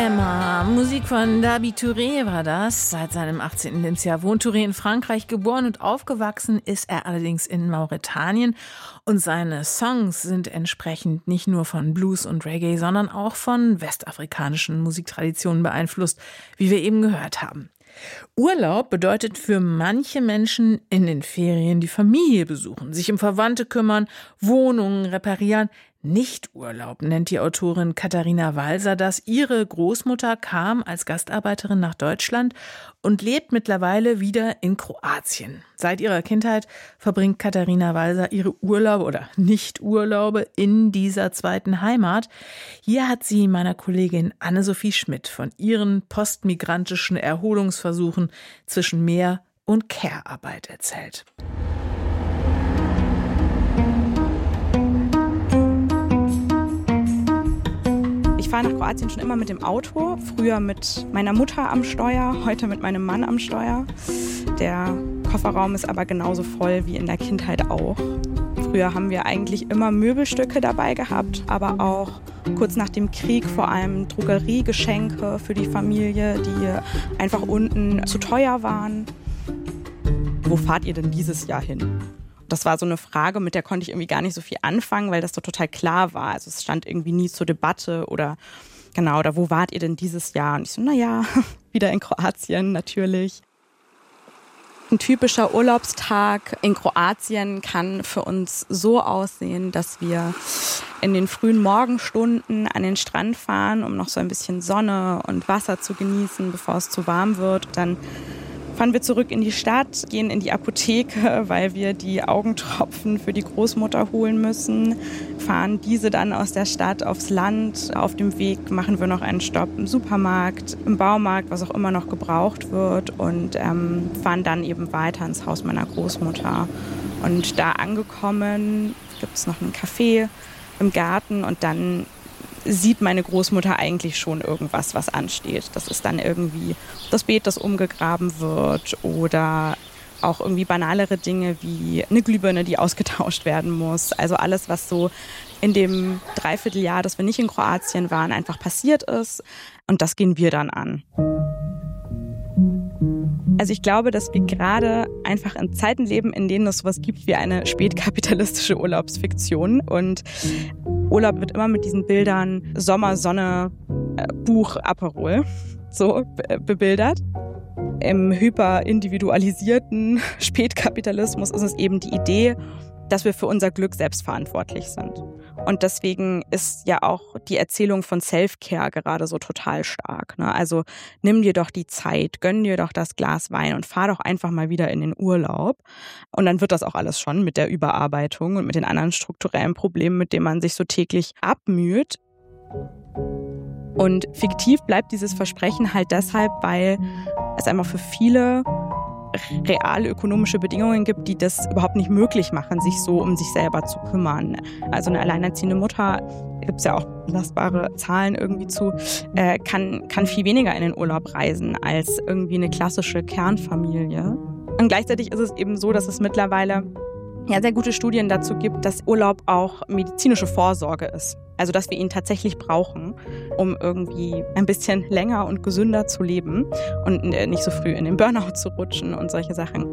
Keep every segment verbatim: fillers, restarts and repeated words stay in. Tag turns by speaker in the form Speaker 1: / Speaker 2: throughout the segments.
Speaker 1: Emma, Musik von David Touré war das. Seit seinem achtzehnten Lebensjahr wohnt Touré in Frankreich. Geboren und aufgewachsen ist er allerdings in Mauretanien. Und seine Songs sind entsprechend nicht nur von Blues und Reggae, sondern auch von westafrikanischen Musiktraditionen beeinflusst, wie wir eben gehört haben. Urlaub bedeutet für manche Menschen in den Ferien die Familie besuchen, sich um Verwandte kümmern, Wohnungen reparieren. Nicht-Urlaub nennt die Autorin Katharina Walser das. Ihre Großmutter kam als Gastarbeiterin nach Deutschland und lebt mittlerweile wieder in Kroatien. Seit ihrer Kindheit verbringt Katharina Walser ihre Urlaube oder Nicht-Urlaube in dieser zweiten Heimat. Hier hat sie meiner Kollegin Anne-Sophie Schmidt von ihren postmigrantischen Erholungsversuchen zwischen Meer und Care-Arbeit erzählt.
Speaker 2: Ich fahre nach Kroatien schon immer mit dem Auto, früher mit meiner Mutter am Steuer, heute mit meinem Mann am Steuer. Der Kofferraum ist aber genauso voll wie in der Kindheit auch. Früher haben wir eigentlich immer Möbelstücke dabei gehabt, aber auch kurz nach dem Krieg vor allem Drogeriegeschenke für die Familie, die einfach unten zu teuer waren. Wo fahrt ihr denn dieses Jahr hin? Das war so eine Frage, mit der konnte ich irgendwie gar nicht so viel anfangen, weil das so total klar war. Also es stand irgendwie nie zur Debatte oder genau, oder wo wart ihr denn dieses Jahr? Und ich so, naja, wieder in Kroatien natürlich. Ein typischer Urlaubstag in Kroatien kann für uns so aussehen, dass wir in den frühen Morgenstunden an den Strand fahren, um noch so ein bisschen Sonne und Wasser zu genießen, bevor es zu warm wird. Dann fahren wir zurück in die Stadt, gehen in die Apotheke, weil wir die Augentropfen für die Großmutter holen müssen, fahren diese dann aus der Stadt aufs Land. Auf dem Weg machen wir noch einen Stopp im Supermarkt, im Baumarkt, was auch immer noch gebraucht wird und ähm, fahren dann eben weiter ins Haus meiner Großmutter. Und da angekommen gibt es noch einen Café im Garten und dann sieht meine Großmutter eigentlich schon irgendwas, was ansteht. Das ist dann irgendwie das Beet, das umgegraben wird oder auch irgendwie banalere Dinge wie eine Glühbirne, die ausgetauscht werden muss. Also alles, was so in dem Dreivierteljahr, das wir nicht in Kroatien waren, einfach passiert ist. Und das gehen wir dann an. Also ich glaube, dass wir gerade einfach in Zeiten leben, in denen es sowas gibt wie eine spätkapitalistische Urlaubsfiktion. Und Urlaub wird immer mit diesen Bildern Sommer, Sonne, Buch, Aperol so bebildert. Im hyperindividualisierten Spätkapitalismus ist es eben die Idee, dass wir für unser Glück selbst verantwortlich sind. Und deswegen ist ja auch die Erzählung von Self-Care gerade so total stark. Ne? Also nimm dir doch die Zeit, gönn dir doch das Glas Wein und fahr doch einfach mal wieder in den Urlaub. Und dann wird das auch alles schon mit der Überarbeitung und mit den anderen strukturellen Problemen, mit denen man sich so täglich abmüht. Und fiktiv bleibt dieses Versprechen halt deshalb, weil es einfach für viele reale ökonomische Bedingungen gibt, die das überhaupt nicht möglich machen, sich so um sich selber zu kümmern. Also eine alleinerziehende Mutter, gibt es ja auch belastbare Zahlen irgendwie zu, äh, kann, kann viel weniger in den Urlaub reisen als irgendwie eine klassische Kernfamilie. Und gleichzeitig ist es eben so, dass es mittlerweile ja sehr gute Studien dazu gibt, dass Urlaub auch medizinische Vorsorge ist. Also dass wir ihn tatsächlich brauchen, um irgendwie ein bisschen länger und gesünder zu leben und nicht so früh in den Burnout zu rutschen und solche Sachen.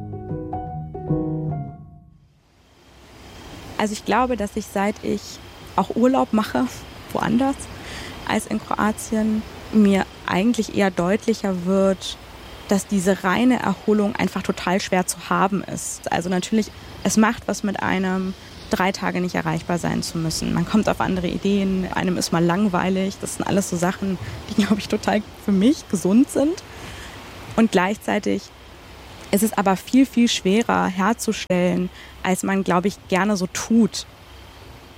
Speaker 2: Also ich glaube, dass ich, seit ich auch Urlaub mache, woanders als in Kroatien, mir eigentlich eher deutlicher wird, dass diese reine Erholung einfach total schwer zu haben ist. Also natürlich, es macht was mit einem, drei Tage nicht erreichbar sein zu müssen. Man kommt auf andere Ideen, einem ist mal langweilig. Das sind alles so Sachen, die, glaube ich, total für mich gesund sind. Und gleichzeitig ist es aber viel, viel schwerer herzustellen, als man, glaube ich, gerne so tut.